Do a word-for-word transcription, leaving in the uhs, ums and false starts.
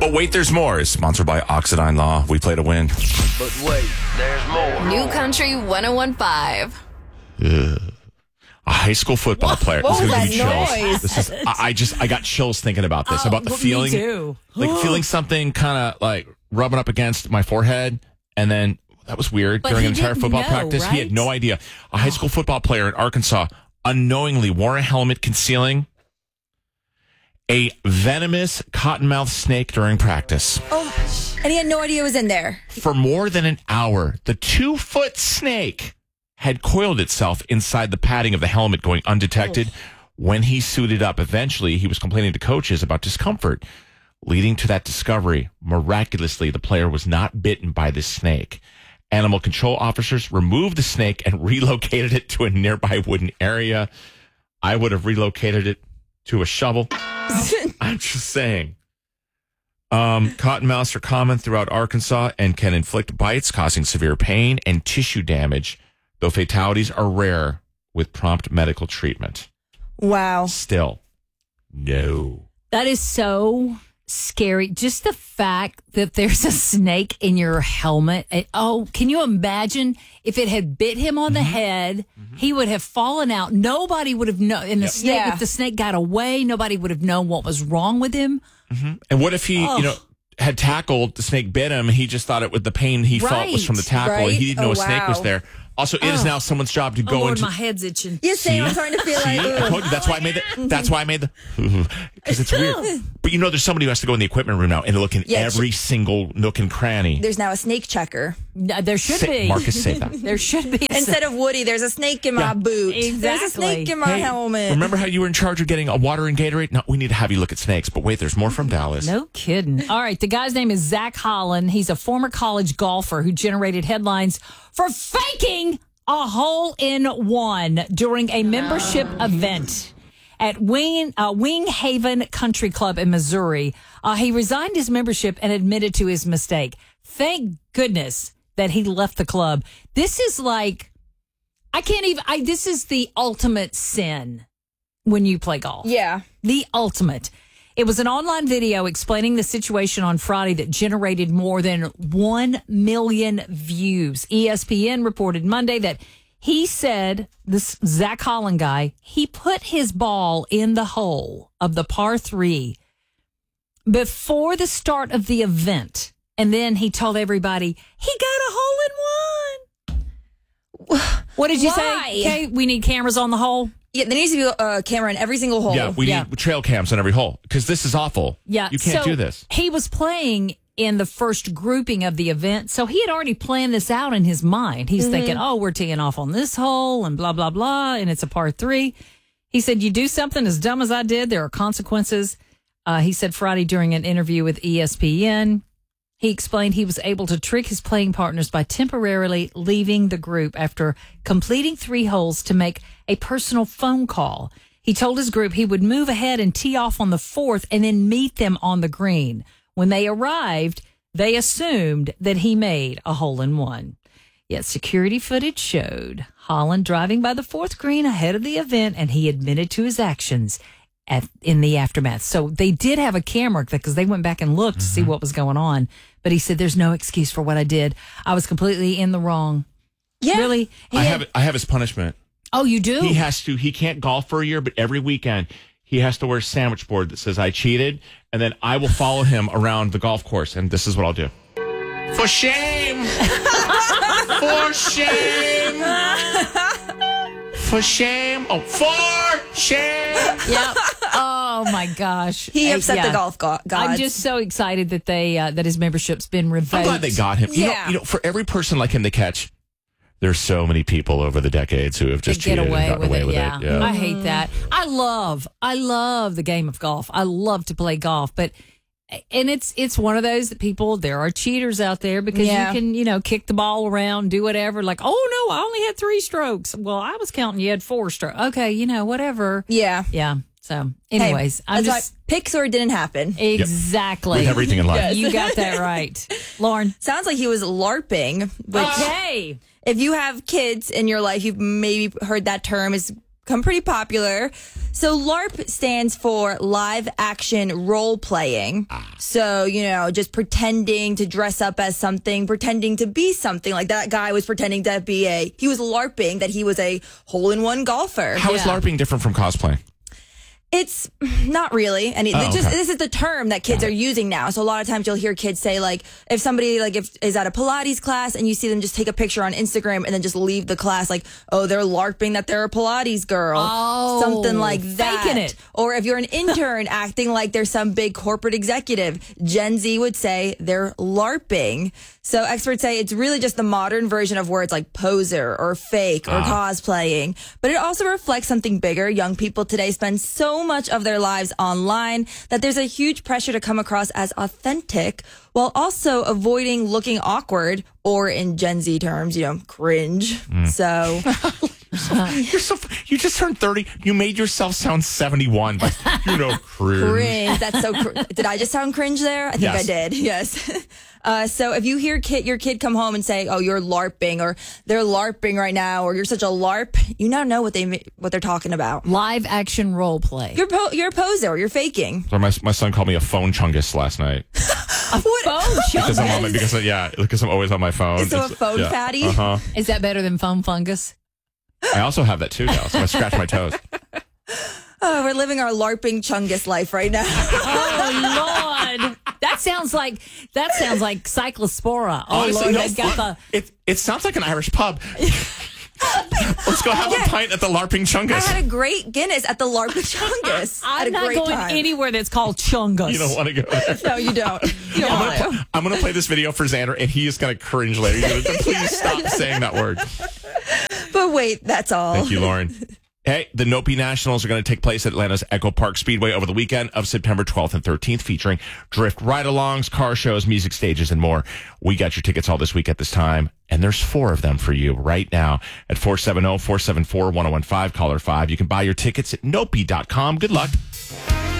But wait, there's more is sponsored by Oxidine Law. We play to win. But wait, there's more. New Country one oh one point five. Ugh. A high school football What? player. What This is was gonna give that you chills. noise? This is, I, I just, I got chills thinking about this. Oh, about the me feeling, too. like feeling something kind of like rubbing up against my forehead, and then that was weird But during he an entire didn't football know, practice. He had right? no idea. A high school football player in Arkansas unknowingly wore a helmet concealing a venomous cottonmouth snake during practice. Oh, and he had no idea it was in there. For more than an hour, the two-foot snake had coiled itself inside the padding of the helmet going undetected. Oh. When he suited up, eventually he was complaining to coaches about discomfort. Leading to that discovery, miraculously, the player was not bitten by this snake. Animal control officers removed the snake and relocated it to a nearby wooden area. I would have relocated it to a shovel. I'm just saying. Um, cottonmouths are common throughout Arkansas and can inflict bites, causing severe pain and tissue damage, though fatalities are rare with prompt medical treatment. Wow. Still, no. That is so scary. Just the fact that there's a snake in your helmet. It- oh, can you imagine if it had bit him on the head? Mm-hmm. He would have fallen out. Nobody would have known. And the Yep. snake, Yeah. if the snake got away, nobody would have known what was wrong with him. Mm-hmm. And what if he, Oh. you know, had tackled, the snake bit him, he just thought it with the pain he felt was from the tackle, Right. and he didn't know Oh, a snake was wow. there. Also, it is Oh. now someone's job to Oh, go Lord, into. my head's itching. You say I'm See? starting to feel See, like. I told you that's why I made the. That's why I made the. Because it's weird. But you know, there's somebody who has to go in the equipment room now and look in Yeah, every single nook and cranny. There's now a snake checker. No, there should Say- be. Marcus, say that. There should be. a- Instead of Woody, there's a snake in my Yeah. boot. There's a Exactly. snake in my Hey, helmet. remember how you were in charge of getting a water and Gatorade? No, we need to have you look at snakes. But wait, there's more from Dallas. No kidding. All right. The guy's name is Zach Holland. He's a former college golfer who generated headlines for faking a hole in one during a membership event at Wing, uh, Wing Haven Country Club in Missouri. Uh, he resigned his membership and admitted to his mistake. Thank goodness that he left the club. This is like, I can't even, I, this is the ultimate sin when you play golf. Yeah. The ultimate. It was an online video explaining the situation on Friday that generated more than one million views. E S P N reported Monday that he said, this Zach Holland guy, he put his ball in the hole of the par three before the start of the event. And then he told everybody, he got a hole in one. What did you Why? say? Okay, we need cameras on the hole. Yeah, there needs to be a camera in every single hole. Yeah, we Yeah. need trail cams on every hole because this is awful. Yeah, you can't so do this. He was playing in the first grouping of the event, so he had already planned this out in his mind. He's Mm-hmm. thinking, "Oh, we're teeing off on this hole, and blah blah blah, and it's a par three." He said, "You do something as dumb as I did, there are consequences." Uh, he said Friday during an interview with E S P N. He explained he was able to trick his playing partners by temporarily leaving the group after completing three holes to make a personal phone call. He told his group he would move ahead and tee off on the fourth and then meet them on the green. When they arrived, they assumed that he made a hole in one. Yet security footage showed Holland driving by the fourth green ahead of the event, and he admitted to his actions at, in the aftermath. So they did have a camera because they went back and looked to see what was going on. But he said, there's no excuse for what I did. I was completely in the wrong. Yeah. Really? He I had- have I have his punishment. Oh, you do? He has to. He can't golf for a year, but every weekend he has to wear a sandwich board that says "I cheated," and then I will follow him around the golf course, and this is what I'll do. For shame! For shame! For shame! Oh, for shame! Yep. Oh my gosh. He Uh, upset yeah. the golf go- gods. I'm just so excited that they uh, that his membership's been revoked. I'm glad they got him. You, Yeah. know, you know, for every person like him to catch, there's so many people over the decades who have To just get cheated away and gotten with away it, with yeah. it. Yeah. I hate that. I love, I love the game of golf. I love to play golf, but and it's it's one of those that people there are cheaters out there because Yeah. you can you know kick the ball around, do whatever. Like, oh no, I only had three strokes. Well, I was counting you had four strokes. Okay, you know whatever. Yeah. Yeah. So, anyways, Hey, I'm that's just why Pixar didn't happen. exactly With everything in life. You got that right, Lauren. Sounds like he was LARPing, which Okay. if you have kids in your life, you've maybe heard that term is become pretty popular. So LARP stands for live action role playing. So, you know, just pretending to dress up as something, pretending to be something. Like that guy was pretending to be a, he was LARPing that he was a hole-in-one golfer. How is Yeah. LARPing different from cosplay? It's not really. And it, Oh, just okay. this is the term that kids are using now. So a lot of times you'll hear kids say, like, if somebody like if is at a Pilates class and you see them just take a picture on Instagram and then just leave the class, like, oh, they're LARPing that they're a Pilates girl. Oh, something like that. faking it. Or if you're an intern acting like they're some big corporate executive, Gen Z would say they're LARPing. So experts say it's really just the modern version of words like poser or fake or cosplaying. But it also reflects something bigger. Young people today spend so much of their lives online that there's a huge pressure to come across as authentic while also avoiding looking awkward or, in Gen Z terms, you know, cringe. So You're so. You just turned thirty. You made yourself sound seventy-one. But you know, cringe. cringe. That's so. Cr- did I just sound cringe there? I think Yes. I did. Yes. Uh, so if you hear kid, your kid come home and say, "Oh, you're LARPing," or "They're LARPing right now," or "You're such a LARP," you now know what they what they're talking about. Live action role play. You're po- you're a poser. You're faking. So my my son called me a phone chungus last night Phone because I'm on my, chungus. because of, yeah because I'm always on my phone. So a It's- phone yeah. fatty? Uh-huh. Is that better than foam fungus? I also have that too now, so I scratch my toes. Oh, we're living our LARPing chungus life right now. Oh Lord, that sounds like that sounds like cyclospora. Oh Honestly, Lord, no, they've got the. it it sounds like an Irish pub. Let's go have Yeah. a pint at the LARPing I Chungus. had a great Guinness at the LARPing chungus. I had I'm a not great going time. anywhere that's called chungus. You don't want to go there. No, you don't. You don't I'm want gonna, to. pl- I'm gonna play this video for Xander, and he is gonna cringe later. You're gonna, please stop saying that word. But wait, that's all. Thank you, Lauren. Hey, the Nopi Nationals are going to take place at Atlanta's Echo Park Speedway over the weekend of September twelfth and thirteenth, featuring drift ride-alongs, car shows, music stages, and more. We got your tickets all this week at this time, and there's four of them for you right now at four seven zero, four seven four, one zero one five, caller five. You can buy your tickets at nopi dot com. Good luck.